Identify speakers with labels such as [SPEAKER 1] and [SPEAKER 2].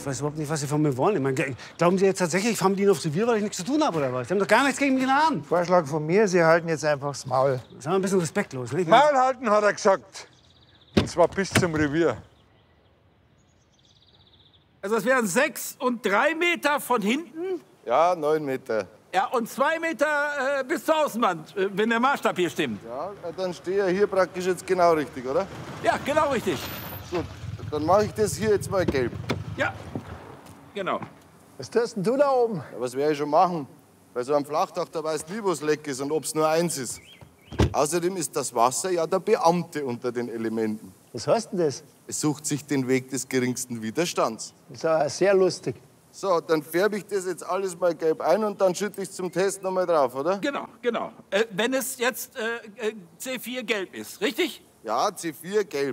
[SPEAKER 1] Ich weiß überhaupt nicht, was Sie von mir wollen. Ich meine, glauben Sie jetzt tatsächlich, ich fahre mit Ihnen aufs Revier, weil ich nichts zu tun habe, oder was? Sie haben doch gar nichts gegen mich in der Hand.
[SPEAKER 2] Vorschlag von mir, Sie halten jetzt einfach das Maul.
[SPEAKER 1] Das ist aber ein bisschen respektlos, nicht?
[SPEAKER 3] Maul halten, hat er gesagt. Und zwar bis zum Revier.
[SPEAKER 4] Also es wären 6 und 3 Meter von hinten.
[SPEAKER 5] Ja, 9 Meter.
[SPEAKER 4] Ja, und 2 Meter bis zur Außenwand, wenn der Maßstab hier stimmt.
[SPEAKER 5] Ja, dann stehe ich hier praktisch jetzt genau richtig, oder?
[SPEAKER 4] Ja, genau richtig.
[SPEAKER 5] Gut, dann mache ich das hier jetzt mal gelb.
[SPEAKER 4] Ja, genau.
[SPEAKER 2] Was tust denn du da oben?
[SPEAKER 5] Ja, was werde ich schon machen? Bei so einem Flachdach, da weißt du nie, wo es leck ist und ob es nur eins ist. Außerdem ist das Wasser ja der Beamte unter den Elementen.
[SPEAKER 2] Was heißt denn das?
[SPEAKER 5] Es sucht sich den Weg des geringsten Widerstands.
[SPEAKER 2] Das ist aber sehr lustig.
[SPEAKER 5] So, dann färbe ich das jetzt alles mal gelb ein und dann schütte ich es zum Test noch mal drauf, oder?
[SPEAKER 4] Genau, genau. Wenn es jetzt C4 gelb ist, richtig?
[SPEAKER 5] Ja, C4 gelb.